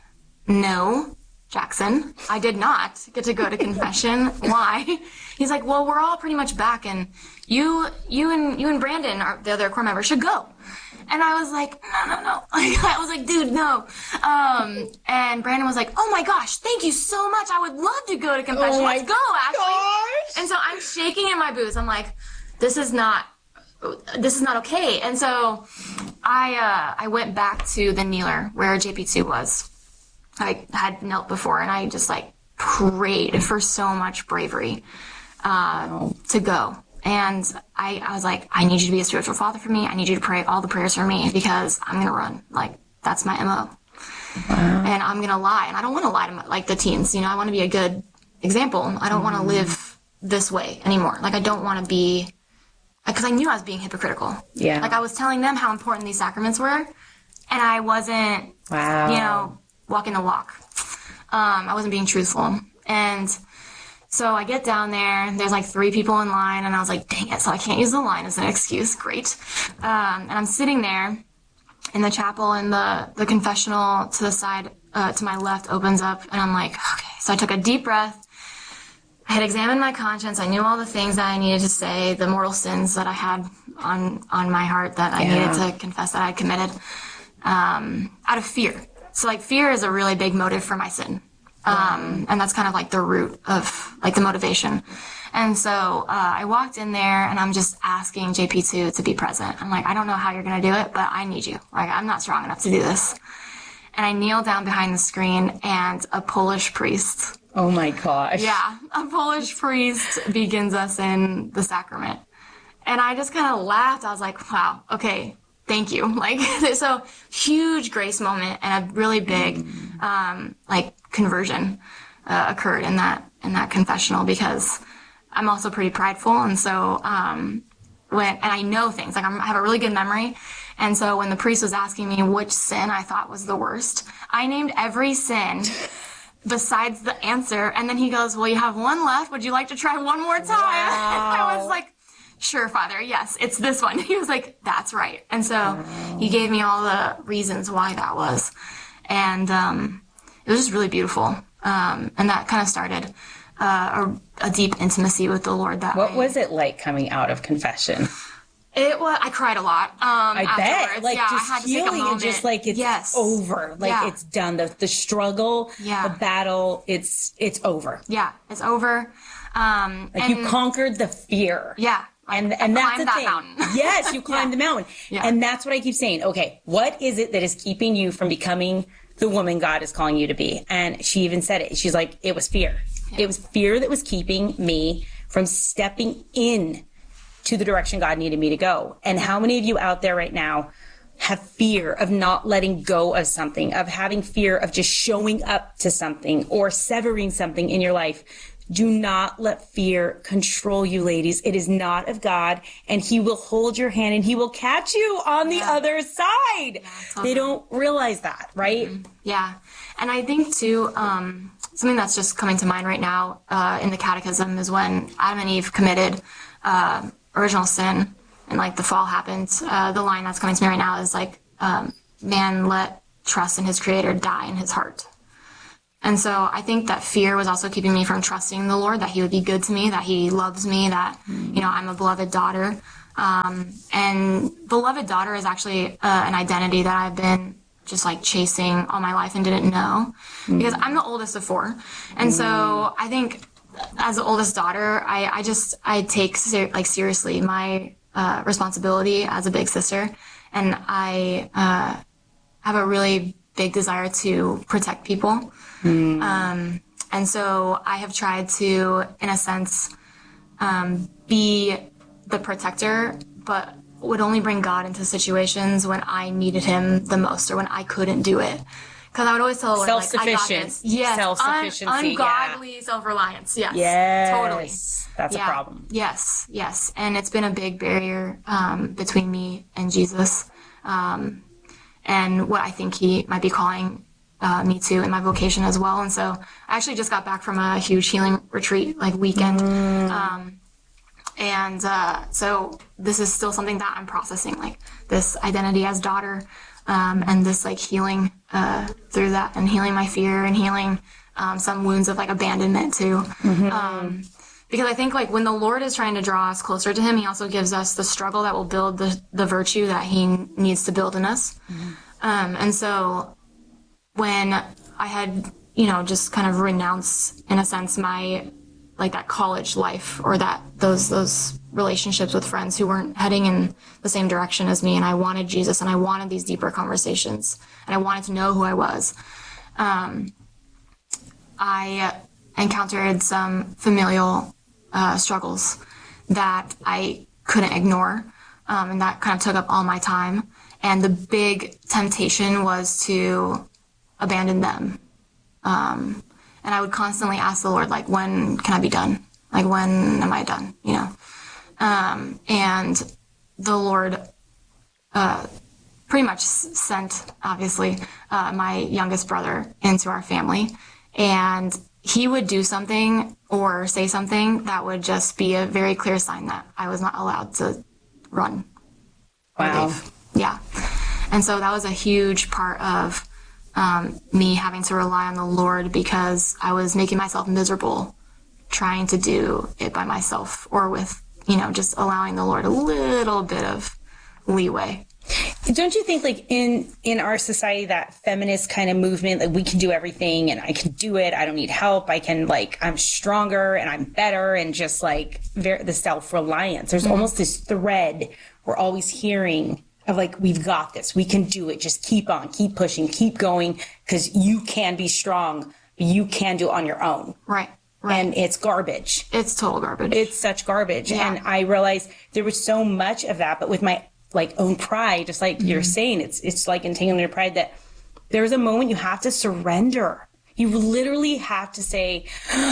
"No, Jackson, I did not get to go to confession." Why? He's like, "Well, we're all pretty much back, and you, you and you and Brandon, are, the other core member, should go." And I was like, "No, no, no!" Like, I was like, "Dude, no." Um, and Brandon was like, "Oh my gosh, thank you so much. I would love to go to confession. Oh Let's go, Ashley." And so I'm shaking in my boots. I'm like, "This is not." This is not okay. And so I uh, I went back to the kneeler where J P two was. I had knelt before, and I just like prayed for so much bravery uh, to go. And I, I was like, "I need you to be a spiritual father for me. I need you to pray all the prayers for me, because I'm going to run. Like, that's my M O. Wow. And I'm going to lie. And I don't want to lie to my, like the teens. You know, I want to be a good example. I don't mm. want to live this way anymore. Like, I don't want to be... Because I knew I was being hypocritical. Yeah. Like, I was telling them how important these sacraments were, and I wasn't, wow. you know, walking the walk. Um, I wasn't being truthful. And so I get down there, and there's like three people in line, and I was like, dang it, so I can't use the line as an excuse. Great. Um, and I'm sitting there in the chapel, and the, the confessional to the side, uh, to my left opens up, and I'm like, okay. So I took a deep breath. I had examined my conscience. I knew all the things that I needed to say, the mortal sins that I had on on my heart that I yeah. needed to confess that I had committed, um, out of fear. So, like, fear is a really big motive for my sin. Um, and that's kind of like the root of, like, the motivation. And so uh, I walked in there, and I'm just asking J P two to be present. I'm like, "I don't know how you're going to do it, but I need you. Like, I'm not strong enough to do this." And I kneel down behind the screen, and a Polish priest... Oh my gosh. Yeah. A Polish priest begins us in the sacrament. And I just kind of laughed. I was like, wow, okay, thank you. Like, so huge grace moment, and a really big, um, like conversion, uh, occurred in that, in that confessional, because I'm also pretty prideful. And so, um, when, and I know things, like I'm, I have a really good memory. And so when the priest was asking me which sin I thought was the worst, I named every sin besides the answer. And then he goes, "Well, you have one left. Would you like to try one more time?" Wow. And I was like, "Sure, Father. Yes, it's this one." He was like, "That's right." And so wow. he gave me all the reasons why that was. And um, it was just really beautiful. Um, and that kind of started uh, a, a deep intimacy with the Lord that What way. was it like coming out of confession? It was, I cried a lot. Um, I afterwards. bet. Like, yeah, just I had to healing take a and just like it's yes. over. Like yeah. it's done. The the struggle, yeah. the battle, it's it's over. Yeah, it's over. Um, like and, you conquered the fear. Yeah. And I, and I that's the that thing. Mountain. Yes, you climbed yeah. the mountain. Yeah. And that's what I keep saying. Okay, what is it that is keeping you from becoming the woman God is calling you to be? And she even said it. She's like, it was fear. Yeah. It was fear that was keeping me from stepping in to the direction God needed me to go. And how many of you out there right now have fear of not letting go of something, of having fear of just showing up to something or severing something in your life Do not let fear control you, ladies. It is not of God, and he will hold your hand and he will catch you on the Yeah. other side. Yeah, totally. They don't realize that, right? Mm-hmm. Yeah. And I think too, um, something that's just coming to mind right now, uh, in the catechism is when Adam and Eve committed, uh, original sin and like the fall happened. Uh, the line that's coming to me right now is like, um, man let trust in his creator die in his heart. And so I think that fear was also keeping me from trusting the Lord, that he would be good to me, that he loves me, that, you know, I'm a beloved daughter. Um, and beloved daughter is actually uh, an identity that I've been just like chasing all my life and didn't know, because I'm the oldest of four. And so I think as the oldest daughter, I, I just, I take ser- like seriously my uh, responsibility as a big sister. And I uh, have a really big desire to protect people. Mm. Um, and so I have tried to, in a sense, um, be the protector, but would only bring God into situations when I needed him the most or when I couldn't do it. Because I would always tell the Lord, like, I got self-sufficient. this. Yes, Self-sufficiency, un- ungodly yeah. self-reliance. Yes, Yes. totally. That's Yeah. a problem. Yes, yes. And it's been a big barrier um, between me and Jesus, um, and what I think he might be calling uh, me to in my vocation as well. And so I actually just got back from a huge healing retreat, like weekend. Mm. Um, and uh, so this is still something that I'm processing, like this identity as daughter, um, and this like healing uh, through that, and healing my fear and healing um, some wounds of like abandonment too. Mm-hmm. Um, because I think like when the Lord is trying to draw us closer to him, he also gives us the struggle that will build the, the virtue that he needs to build in us. Mm-hmm. Um, and so when I had, you know, just kind of renounced in a sense my, like that college life or that those, those relationships with friends who weren't heading in the same direction as me. And I wanted Jesus and I wanted these deeper conversations and I wanted to know who I was. Um, I encountered some familial uh, struggles that I couldn't ignore. Um, and that kind of took up all my time. And the big temptation was to abandon them. Um, and I would constantly ask the Lord, like, when can I be done? Like, when am I done? You know? Um, and the Lord, uh, pretty much sent, obviously, uh, my youngest brother into our family. And he would do something or say something that would just be a very clear sign that I was not allowed to run. Wow. Yeah. And so that was a huge part of um, me having to rely on the Lord, because I was making myself miserable trying to do it by myself, or with, you know, just allowing the Lord a little bit of leeway. Don't you think, like, in in our society, that feminist kind of movement, like, we can do everything and I can do it, I don't need help, I can, like, I'm stronger and I'm better, and just like ver- the self-reliance, there's mm-hmm. almost this thread we're always hearing of, like, we've got this, we can do it, just keep on, keep pushing, keep going, because you can be strong, you can do it on your own. Right. Right. And it's garbage. It's total garbage. It's such garbage. Yeah. And I realized there was so much of that, but with my like own pride, just like mm-hmm. you're saying, it's it's like entangling your pride, that there's a moment you have to surrender. You literally have to say,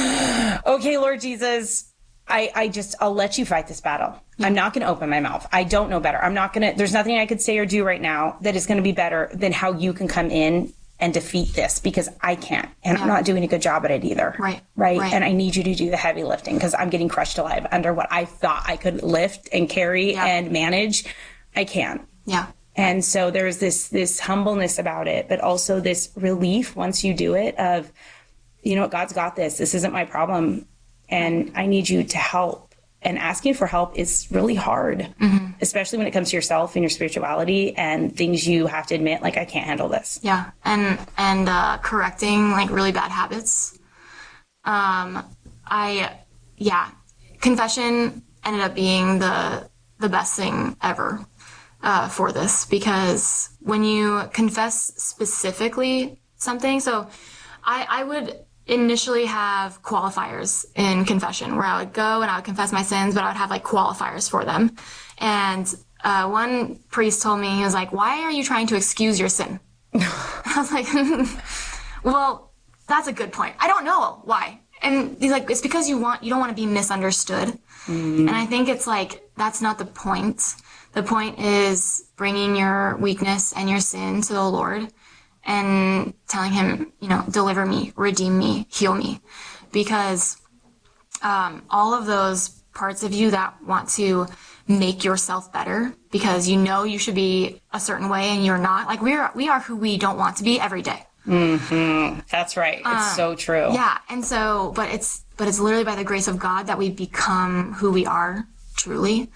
okay, Lord Jesus, I, I just, I'll let you fight this battle. Yeah. I'm not going to open my mouth. I don't know better. I'm not going to, there's nothing I could say or do right now that is going to be better than how you can come in and defeat this, because I can't. And yeah. I'm not doing a good job at it either. Right. Right. Right. And I need you to do the heavy lifting, because I'm getting crushed alive under what I thought I could lift and carry yeah. and manage. I can't. Yeah. And so there's this, this humbleness about it, but also this relief once you do it of, you know what, God's got this. This isn't my problem. And I need you to help. And asking for help is really hard, mm-hmm. especially when it comes to yourself and your spirituality and things you have to admit, like, I can't handle this. Yeah. And, and, uh, correcting like really bad habits. Um, I, yeah, confession ended up being the, the best thing ever, uh, for this, because when you confess specifically something, so I, I would initially have qualifiers in confession where I would go and I would confess my sins, but I would have like qualifiers for them. And uh, one priest told me, he was like, why are you trying to excuse your sin? I was like, well, that's a good point. I don't know why. and he's like, it's because you want, you don't want to be misunderstood. Mm. And I think it's like, that's not the point. The point is bringing your weakness and your sin to the Lord and telling him, you know, deliver me, redeem me, heal me. Because um, all of those parts of you that want to make yourself better because you know you should be a certain way and you're not, like we are, we are who we don't want to be every day. Mm-hmm. That's right. It's um, so true. Yeah. And so, but it's, but it's literally by the grace of God that we become who we are truly.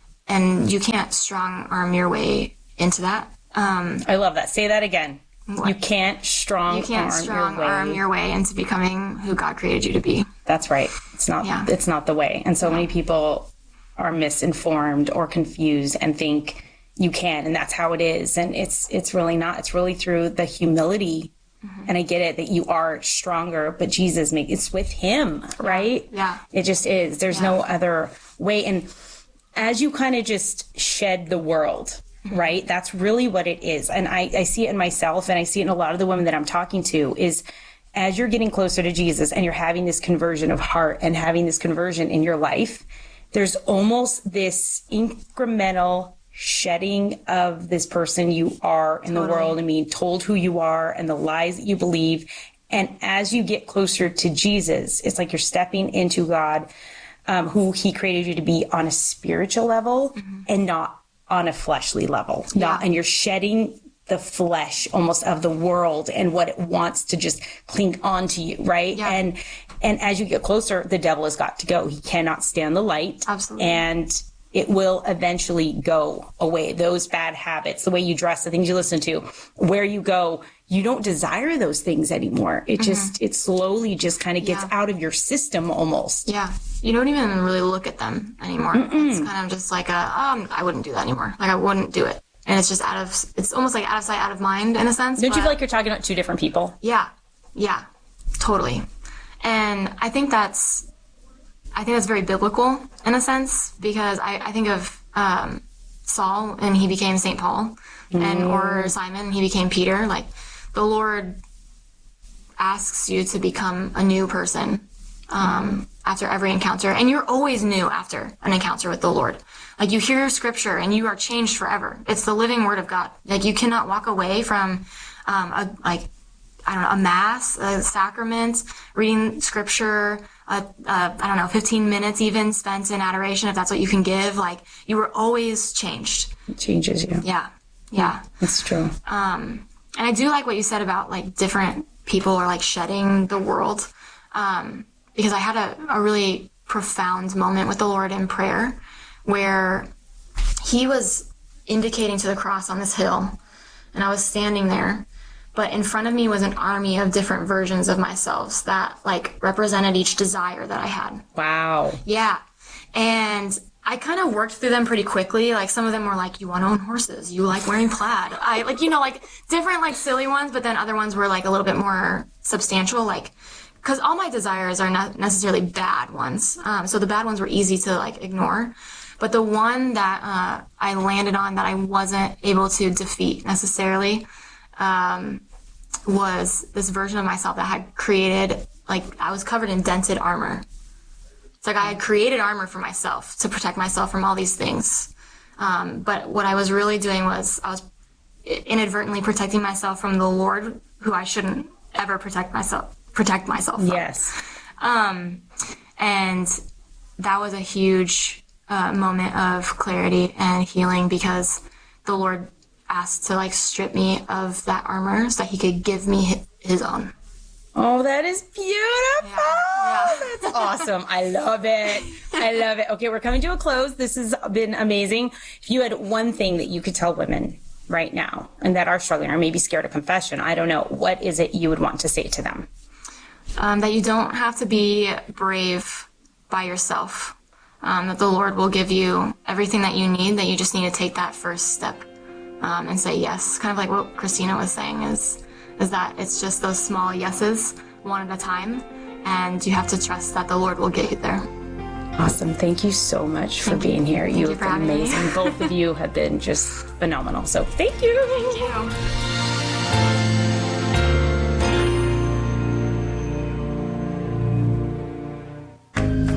And you can't strong arm your way into that. Um, I love that. Say that again. What? You can't strong you can't arm strong your way. arm your way into becoming who God created you to be. That's right. It's not, yeah. it's not the way. And so yeah. many people are misinformed or confused and think you can, and that's how it is. And it's, it's really not. It's really through the humility. Mm-hmm. And I get it that you are stronger, but Jesus make it's with him, right? Yeah. It just is. There's yeah. no other way. And as you kind of just shed the world, mm-hmm. right? That's really what it is. And I, I see it in myself, and I see it in a lot of the women that I'm talking to, is as you're getting closer to Jesus and you're having this conversion of heart and having this conversion in your life, there's almost this incremental shedding of this person you are in totally. the world and being told who you are and the lies that you believe. And as you get closer to Jesus, it's like you're stepping into God, um, who he created you to be on a spiritual level mm-hmm. and not on a fleshly level. Yeah. Not, and you're shedding the flesh almost of the world and what it wants to just cling on to you, right? Yeah. And and as you get closer, the devil has got to go. He cannot stand the light. Absolutely. And it will eventually go away. Those bad habits, the way you dress, the things you listen to, where you go, you don't desire those things anymore. It mm-hmm. just, it slowly just kind of gets yeah. out of your system almost. Yeah. You don't even really look at them anymore. Mm-mm. It's kind of just like a, um, I wouldn't do that anymore. Like I wouldn't do it. And it's just out of, it's almost like out of sight, out of mind in a sense. Don't you feel like you're talking about two different people? Yeah. Yeah. Totally. And I think that's, I think that's very biblical in a sense, because I, I think of um, Saul and he became Saint Paul, mm. and or Simon, he became Peter. Like the Lord asks you to become a new person um, after every encounter, and you're always new after an encounter with the Lord. Like you hear scripture and you are changed forever. It's the living word of God. Like you cannot walk away from um, a like I don't know a mass, a sacrament, reading scripture. Uh, uh, I don't know, fifteen minutes even spent in adoration, if that's what you can give. Like, you were always changed. It changes you. Yeah. Yeah. That's true. Um, and I do like what you said about, like, different people are, like, shedding the world. Um, because I had a, a really profound moment with the Lord in prayer where he was indicating to the cross on this hill, and I was standing there. But in front of me was an army of different versions of myself that, like, represented each desire that I had. Wow. Yeah. And I kind of worked through them pretty quickly. Like, some of them were like, you want to own horses. You like wearing plaid. I, like, you know, like, different, like, silly ones. But then other ones were, like, a little bit more substantial. Like, because all my desires are not necessarily bad ones. Um, so the bad ones were easy to, like, ignore. But the one that uh, I landed on that I wasn't able to defeat necessarily um, was this version of myself that had created, like, I was covered in dented armor. It's like I had created armor for myself to protect myself from all these things. Um, but what I was really doing was I was inadvertently protecting myself from the Lord, who I shouldn't ever protect myself, protect myself from. Yes. Um, and that was a huge uh, moment of clarity and healing, because the Lord asked to, like, strip me of that armor so that he could give me his own. Oh, that is beautiful. Yeah, yeah. That's awesome. I love it. I love it. Okay, we're coming to a close. This has been amazing. If you had one thing that you could tell women right now and that are struggling or maybe scared of confession, I don't know, what is it you would want to say to them? Um, that you don't have to be brave by yourself. Um, that the Lord will give you everything that you need, that you just need to take that first step. Um, and say yes, kind of like what Christina was saying, is is that it's just those small yeses, one at a time, and you have to trust that the Lord will get you there. Awesome. Thank you so much for thank being you. here. Thank you you have been amazing. Me. Both of you have been just phenomenal. So thank you. Thank you.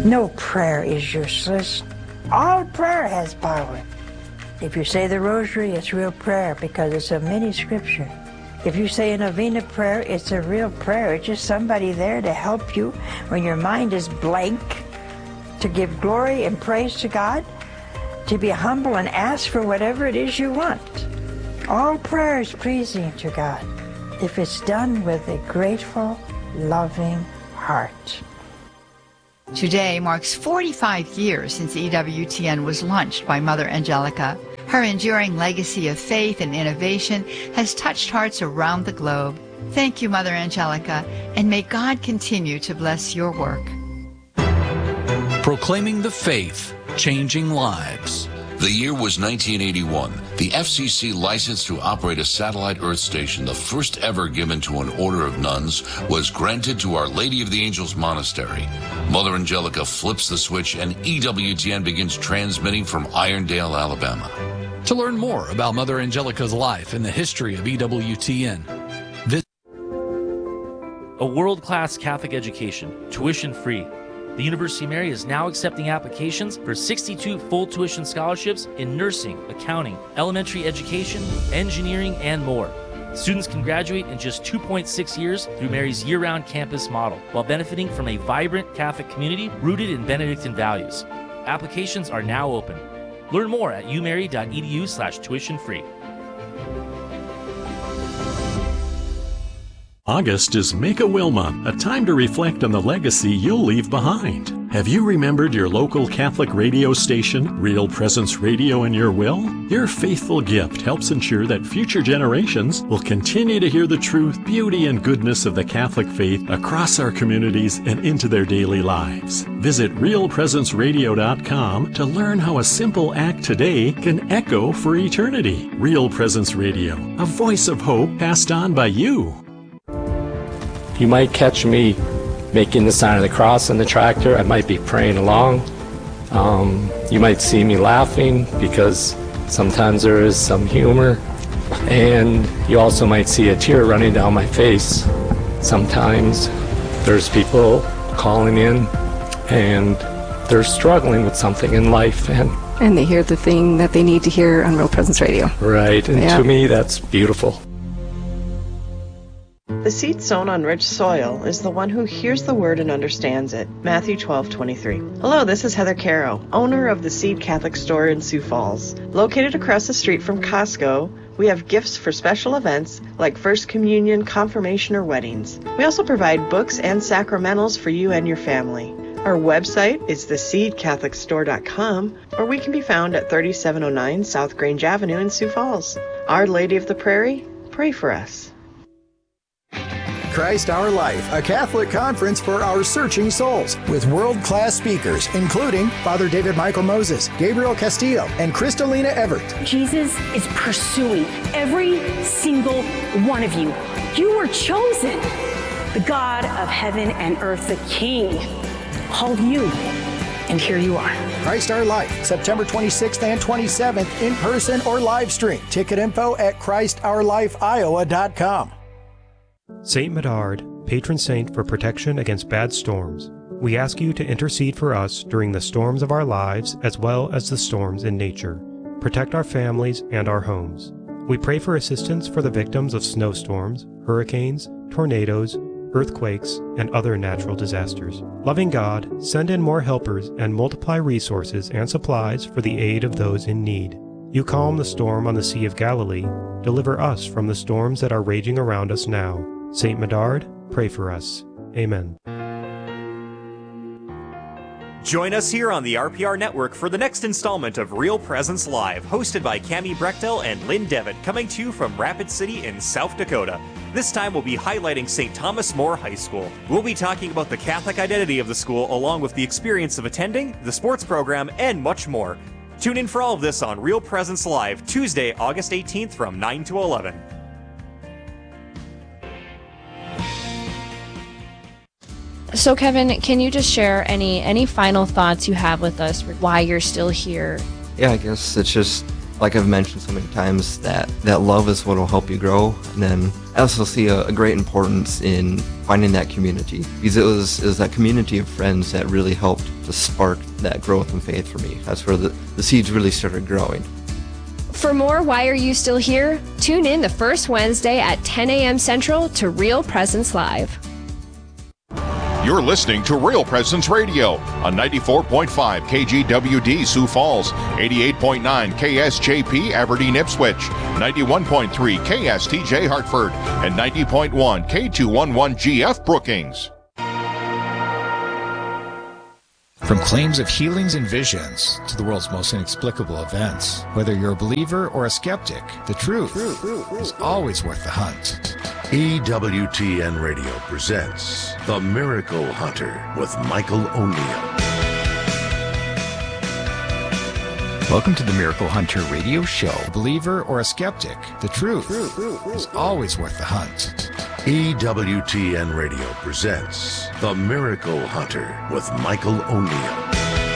No prayer is useless. All prayer has power. If you say the rosary, it's real prayer because it's a mini scripture. If you say a novena prayer, it's a real prayer. It's just somebody there to help you when your mind is blank, to give glory and praise to God, to be humble and ask for whatever it is you want. All prayer is pleasing to God if it's done with a grateful, loving heart. Today marks forty-five years since E W T N was launched by Mother Angelica. Her enduring legacy of faith and innovation has touched hearts around the globe. Thank you, Mother Angelica, and may God continue to bless your work. Proclaiming the faith, changing lives. The year was nineteen eighty-one. The F C C license to operate a satellite Earth station, the first ever given to an order of nuns, was granted to Our Lady of the Angels Monastery. Mother Angelica flips the switch and E W T N begins transmitting from Irondale, Alabama. To learn more about Mother Angelica's life and the history of E W T N, visit a world-class Catholic education, tuition-free. The University of Mary is now accepting applications for sixty-two full tuition scholarships in nursing, accounting, elementary education, engineering, and more. Students can graduate in just two point six years through Mary's year-round campus model, while benefiting from a vibrant Catholic community rooted in Benedictine values. Applications are now open. Learn more at umary.edu slash tuition free. August is Make-A-Will Month, a time to reflect on the legacy you'll leave behind. Have you remembered your local Catholic radio station, Real Presence Radio, in your will? Your faithful gift helps ensure that future generations will continue to hear the truth, beauty, and goodness of the Catholic faith across our communities and into their daily lives. Visit real presence radio dot com to learn how a simple act today can echo for eternity. Real Presence Radio, a voice of hope passed on by you. You might catch me making the sign of the cross on the tractor. I might be praying along. Um, you might see me laughing because sometimes there is some humor. And you also might see a tear running down my face. Sometimes there's people calling in and they're struggling with something in life. And, and they hear the thing that they need to hear on Real Presence Radio. Right, and yeah. To me that's beautiful. The seed sown on rich soil is the one who hears the word and understands it. Matthew twelve twenty-three. Hello, this is Heather Caro, owner of the Seed Catholic Store in Sioux Falls. Located across the street from Costco, we have gifts for special events like First Communion, confirmation, or weddings. We also provide books and sacramentals for you and your family. Our website is the seed catholic store dot com, or we can be found at thirty-seven oh nine South Grange Avenue in Sioux Falls. Our Lady of the Prairie, pray for us. Christ Our Life, a Catholic conference for our searching souls, with world-class speakers, including Father David Michael Moses, Gabriel Castillo, and Kristalina Everett. Jesus is pursuing every single one of you. You were chosen. The God of heaven and earth, the King, called you, and here you are. Christ Our Life, September twenty-sixth and twenty-seventh, in person or live stream. Ticket info at christ our life iowa dot com. Saint Medard, patron saint for protection against bad storms. We ask you to intercede for us during the storms of our lives as well as the storms in nature. Protect our families and our homes. We pray for assistance for the victims of snowstorms, hurricanes, tornadoes, earthquakes, and other natural disasters. Loving God, send in more helpers and multiply resources and supplies for the aid of those in need. You calm the storm on the Sea of Galilee. Deliver us from the storms that are raging around us now. Saint Medard, pray for us. Amen. Join us here on the R P R Network for the next installment of Real Presence Live, hosted by Cammie Brechtel and Lynn Devitt, coming to you from Rapid City in South Dakota. This time we'll be highlighting Saint Thomas More High School. We'll be talking about the Catholic identity of the school, along with the experience of attending, the sports program, and much more. Tune in for all of this on Real Presence Live, Tuesday, August eighteenth from nine to eleven. So Kevin, can you just share any any final thoughts you have with us for why you're still here? Yeah, I guess it's just, like I've mentioned so many times, that, that love is what will help you grow. And then I also see a, a great importance in finding that community, because it was, it was that community of friends that really helped to spark that growth in faith for me. That's where the, the seeds really started growing. For more Why Are You Still Here? Tune in the first Wednesday at ten a.m. Central to Real Presence Live. You're listening to Real Presence Radio on ninety-four point five K G W D Sioux Falls, eighty-eight point nine K S J P Aberdeen Ipswich, ninety-one point three K S T J Hartford, and ninety point one K two eleven G F Brookings. From claims of healings and visions to the world's most inexplicable events, whether you're a believer or a skeptic, the truth is always worth the hunt. E W T N Radio presents The Miracle Hunter with Michael O'Neill. Welcome to the Miracle Hunter radio show. A believer or a skeptic, the truth is always worth the hunt. E W T N Radio presents The Miracle Hunter with Michael O'Neill.